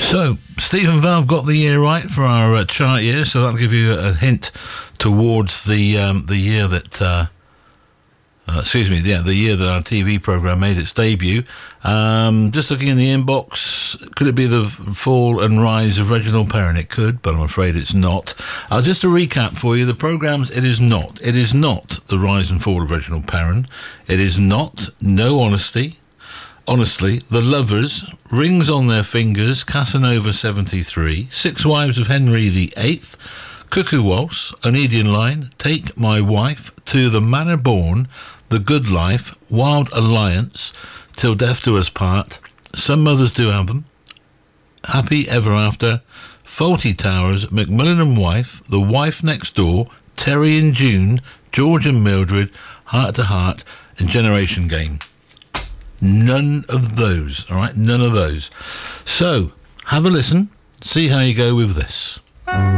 So, Stephen Valve got the year right for our chart year, so that'll give you a hint towards the year that... the year that our TV programme made its debut. Just looking in the inbox, could it be the fall and rise of Reginald Perrin? It could, but I'm afraid it's not. Just to recap for you, the programmes, it is not. It is not the rise and fall of Reginald Perrin. It is not No Honesty. Honestly, The Lovers, Rings on Their Fingers, Casanova 73, Six Wives of Henry VIII, Cuckoo Waltz, Oneidian Line, Take My Wife, To the Manor Born, The Good Life, Wild Alliance, Till Death Do Us Part, Some Mothers Do Have Them, Happy Ever After, Fawlty Towers, Macmillan and Wife, The Wife Next Door, Terry and June, George and Mildred, Heart to Heart, and Generation Game. None of those, all right? None of those. So, have a listen, see how you go with this.